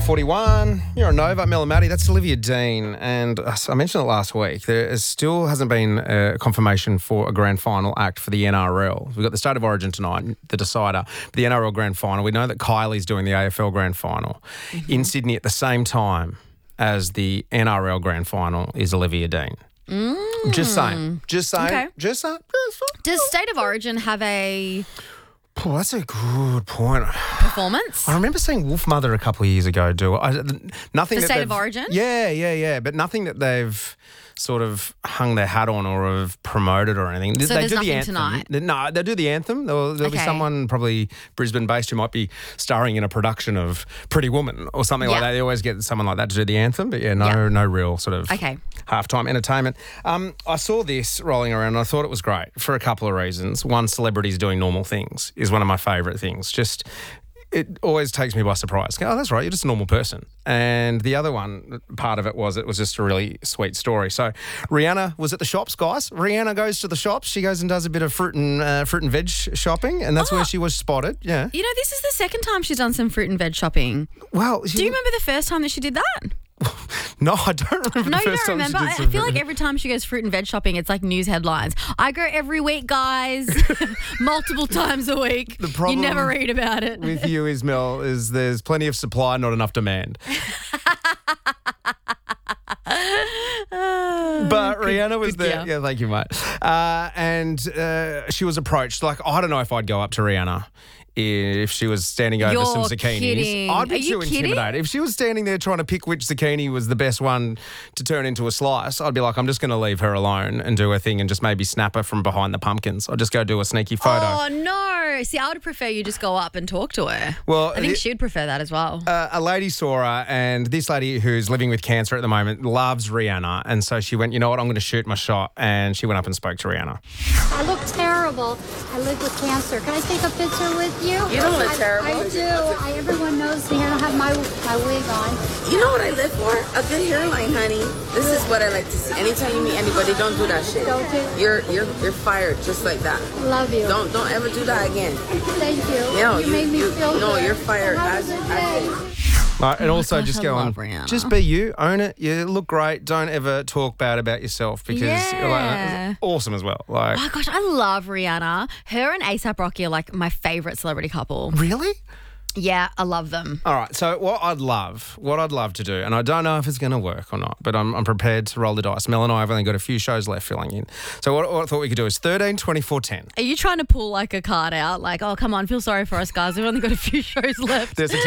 7:41. You're on Nova, Mel and Maddie. That's Olivia Dean. And I mentioned it last week. There still hasn't been a confirmation for a grand final act for the NRL. We've got the State of Origin tonight, the decider. The NRL grand final. We know that Kylie's doing the AFL grand final in Sydney at the same time as the NRL grand final is Olivia Dean. Just saying. Okay. Just saying. Does State of Origin have a Oh, that's a good point. performance? I remember seeing Wolfmother a couple of years ago do nothing. The that State of they've- Origin? Yeah. But nothing that they've sort of hung their hat on or have promoted or anything. So they there's do the nothing anthem. tonight? No, they do the anthem. There'll be Okay. someone probably Brisbane-based who might be starring in a production of Pretty Woman or something like Yeah. that. They always get someone like that to do the anthem. But yeah, Yeah. no real sort of Okay. halftime entertainment. I saw this rolling around and I thought it was great for a couple of reasons. One, celebrities doing normal things is one of my favourite things. Just it always takes me by surprise. Oh, that's right, you're just a normal person. And the other one, part of it was just a really sweet story. So Rihanna was at the shops, guys. Rihanna goes to the shops. She goes and does a bit of fruit and veg shopping, and that's where she was spotted. Yeah. You know, this is the second time she's done some fruit and veg shopping. Well, Do you remember the first time that she did that? No, I don't remember No, the you first don't time she remember? did I some feel fruit. like every time she goes fruit and veg shopping, it's like news headlines. I go every week, guys, multiple times a week. The problem you never read about it. with you, Ismail, is there's plenty of supply, not enough demand. But Rihanna was good there. gear. Yeah, thank you, mate. And she was approached. Like, I don't know if I'd go up to Rihanna if she was standing over You're some zucchinis. kidding. I'd be Are you too kidding? intimidated. If she was standing there trying to pick which zucchini was the best one to turn into a slice, I'd be like, I'm just going to leave her alone and do her thing and just maybe snap her from behind the pumpkins. I'll just go do a sneaky photo. Oh, no. See, I would prefer you just go up and talk to her. Well, I think she'd prefer that as well. a lady saw her, and this lady who's living with cancer at the moment loves Rihanna, and so she went, you know what, I'm going to shoot my shot, and she went up and spoke to Rihanna. I look terrible. I live with cancer. Can I take a picture with you? You don't look terrible. I do. Everyone knows me. I don't have my wig on. You know what I live for? A good hairline, honey. This is what I like to see. Anytime you meet anybody, don't do that shit. Don't do- You're fired just like that. Love you. Don't ever do that again. Thank you. No, you made me feel no, good. you're fired. Have a good day. Right, and also gosh, just I go on, love Rihanna. just be you, own it. You look great. Don't ever talk bad about yourself because you're Yeah. like, awesome as well. Like, Oh, gosh, I love Rihanna. Her and A$AP Rocky are like my favourite celebrity couple. really? Yeah, I love them. All right. So what I'd love to do, and I don't know if it's going to work or not, but I'm prepared to roll the dice. Mel and I have only got a few shows left filling in. So what I thought we could do is 13, 24, 10. Are you trying to pull like a card out? Like, oh, come on, feel sorry for us, guys. We've only got a few shows left. There's a